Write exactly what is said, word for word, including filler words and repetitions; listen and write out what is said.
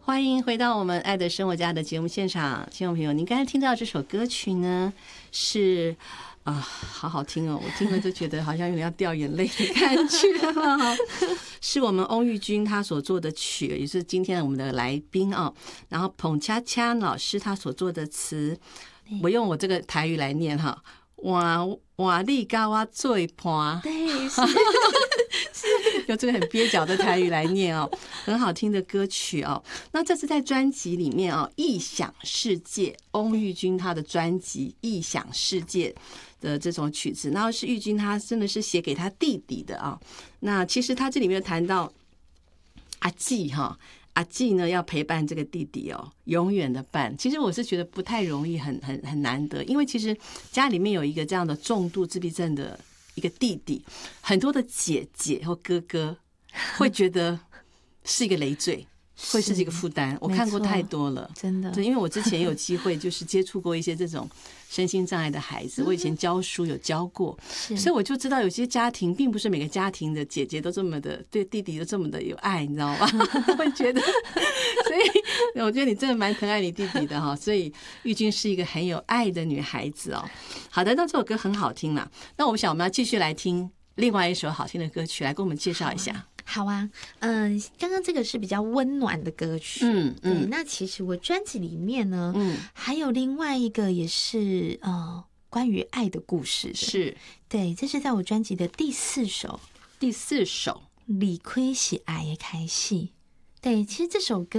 欢迎回到我们爱的生活家的节目现场，听众朋友，您刚才听到这首歌曲呢，是啊，好好听哦，我听了就觉得好像有点要掉眼泪的感觉是我们翁玉君他所做的曲，也是今天我们的来宾啊。然后彭恰恰老师他所做的词，我用我这个台语来念哈，哇哇力高啊最盘， 对，是用这个很蹩脚的台语来念哦，很好听的歌曲哦。那这次在专辑里面哦，《异想世界》，翁玉君他的专辑《异想世界》的这种曲子，然后是玉君他真的是写给他弟弟的啊。那其实他这里面谈到阿纪哈。阿纪呢要陪伴这个弟弟哦，永远的伴。其实我是觉得不太容易，很很很难得，因为其实家里面有一个这样的重度自闭症的一个弟弟，很多的姐姐或哥哥会觉得是一个累赘，会是一个负担。我看过太多了， 真的。 对，因为我之前有机会就是接触过一些这种身心障碍的孩子，我以前教书有教过，所以我就知道有些家庭并不是每个家庭的姐姐都这么的对弟弟都这么的有爱，你知道吗？会觉得，所以我觉得你真的蛮疼爱你弟弟的哈。所以玉君是一个很有爱的女孩子哦。好的，那这首歌很好听嘛，那我想我们要继续来听另外一首好听的歌曲，来给我们介绍一下。 好啊，嗯、呃，刚刚这个是比较温暖的歌曲， 嗯嗯， 对。那其实我专辑里面呢，嗯，还有另外一个也是呃关于爱的故事的， 是， 对，这是在我专辑的第四首， 第四首， 理亏是爱的开始。对，其实这首歌。